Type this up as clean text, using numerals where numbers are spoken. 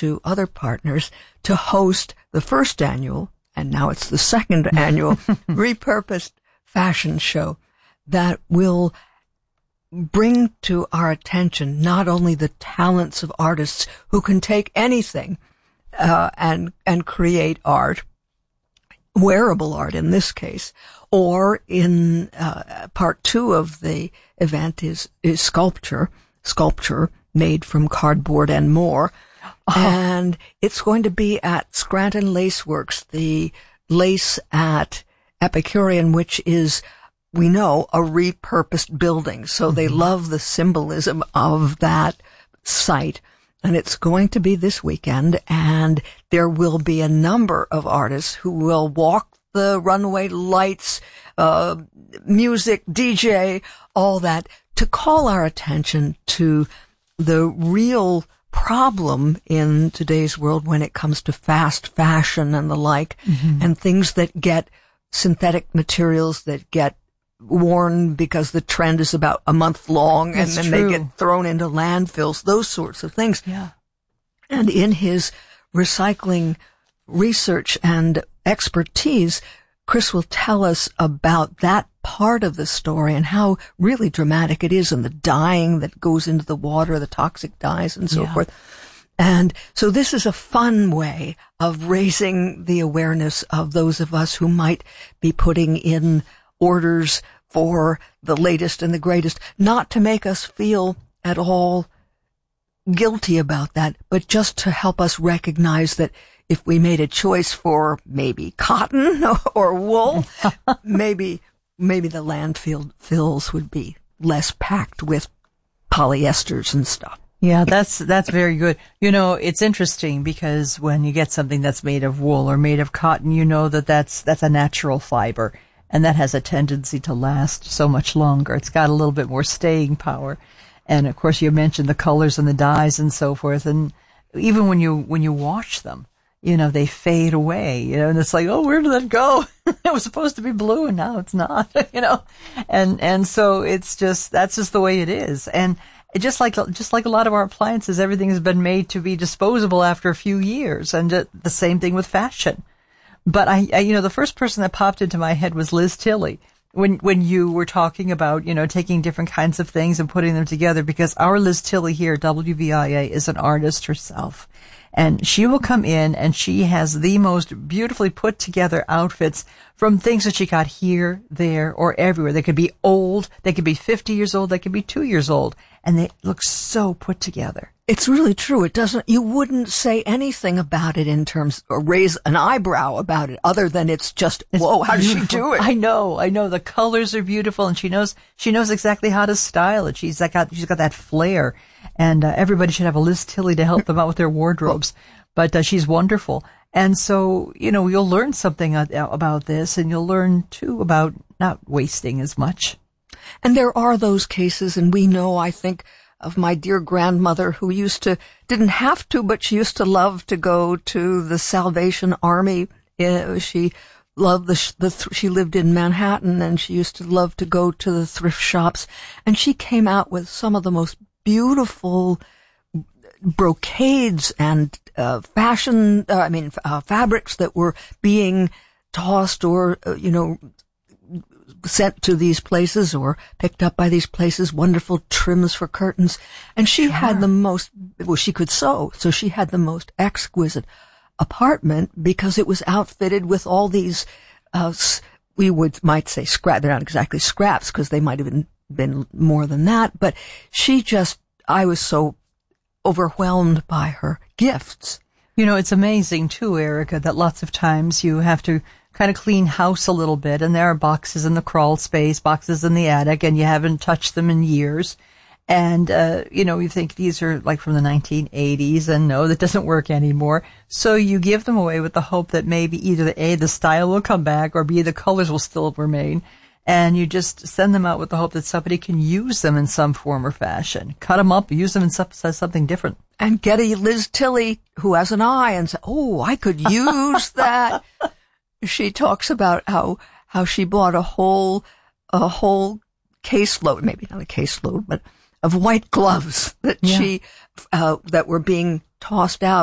to other partners to host the first annual, and now it's the second annual, repurposed fashion show that will bring to our attention not only the talents of artists who can take anything and create art, wearable art in this case, or in part two of the event is sculpture made from cardboard and more. And it's going to be at Scranton Lace Works, the lace at Epicurean, which is, we know, a repurposed building. So they love the symbolism of that site. And it's going to be this weekend, and there will be a number of artists who will walk the runway, lights, music, DJ, all that, to call our attention to the real problem in today's world when it comes to fast fashion and the like, and things that get synthetic materials that get worn because the trend is about a month long. That's and then true. They get thrown into landfills, those sorts of things. Yeah. And in his recycling research and expertise, Chris will tell us about that part of the story and how really dramatic it is, and the dyeing that goes into the water, the toxic dyes and so forth. And so this is a fun way of raising the awareness of those of us who might be putting in orders for the latest and the greatest, not to make us feel at all guilty about that, but just to help us recognize that if we made a choice for maybe cotton or wool, maybe the landfills would be less packed with polyesters and stuff. Yeah, that's very good. You know, it's interesting because when you get something that's made of wool or made of cotton, you know that's a natural fiber, and that has a tendency to last so much longer. It's got a little bit more staying power. And of course, you mentioned the colors and the dyes and so forth. And even when you wash them, you know, they fade away, you know, and it's like, oh, where did that go? It was supposed to be blue and now it's not, you know, and so that's just the way it is. And just like a lot of our appliances, everything has been made to be disposable after a few years, and the same thing with fashion. But I you know, the first person that popped into my head was Liz Tilley. When you were talking about, you know, taking different kinds of things and putting them together, because our Liz Tilley here at WVIA is an artist herself. And she will come in and she has the most beautifully put together outfits from things that she got here, there, or everywhere. They could be old, they could be 50 years old, they could be 2 years old, and they look so put together. It's really true. You wouldn't say anything about it in terms, or raise an eyebrow about it, other than it's whoa, how does she do it? I know. The colors are beautiful, and she knows exactly how to style it. She's got that flair, and everybody should have a Liz Tilley to help them out with their wardrobes. But she's wonderful. And so, you know, you'll learn something about this, and you'll learn too about not wasting as much. And there are those cases, and we know, I think, of my dear grandmother who didn't have to, but she used to love to go to the Salvation Army. She loved she lived in Manhattan, and she used to love to go to the thrift shops. And she came out with some of the most beautiful brocades and fabrics that were being tossed or, sent to these places or picked up by these places, wonderful trims for curtains. And she had the most, she could sew, so she had the most exquisite apartment because it was outfitted with all these, might say scrap, they're not exactly scraps because they might have been more than that, but I was so overwhelmed by her gifts. You know, it's amazing too, Erica, that lots of times you have to kind of clean house a little bit, and there are boxes in the crawl space, boxes in the attic, and you haven't touched them in years. And, you think these are like from the 1980s, and no, that doesn't work anymore. So you give them away with the hope that maybe either A, the style will come back, or B, the colors will still remain. And you just send them out with the hope that somebody can use them in some form or fashion. Cut them up, use them in something different. And get a Liz Tilley who has an eye and say, oh, I could use that. She talks about how she bought a whole caseload, maybe not a caseload, but of white gloves that that were being tossed out